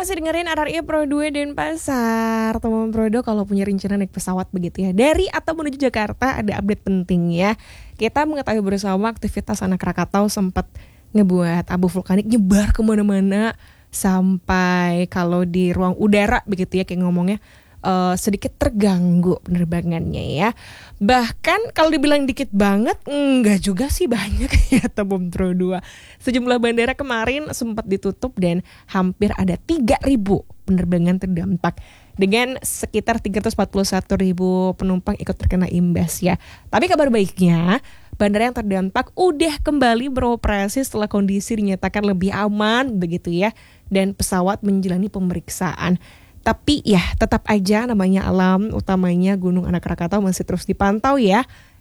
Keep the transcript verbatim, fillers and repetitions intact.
masih dengerin R R I Pro dua Denpasar. Teman Prodo kalau punya rencana naik pesawat begitu ya, dari atau menuju Jakarta, ada update penting ya. Kita mengetahui bersama aktivitas anak Krakatau sempat ngebuat abu vulkanik nyebar kemana-mana. Sampai kalau di ruang udara begitu ya, kayak ngomongnya Uh, sedikit terganggu penerbangannya ya. Bahkan kalau dibilang dikit banget, enggak juga sih, banyak ya Teman Pro dua. Sejumlah bandara kemarin sempat ditutup dan hampir ada tiga ribu penerbangan terdampak. Dengan sekitar tiga ratus empat puluh satu ribu penumpang ikut terkena imbas ya. Tapi kabar baiknya, bandara yang terdampak udah kembali beroperasi setelah kondisi dinyatakan lebih aman begitu ya. Dan pesawat menjalani pemeriksaan. Tapi ya tetap aja namanya alam, utamanya Gunung Anak Krakatau masih terus dipantau ya.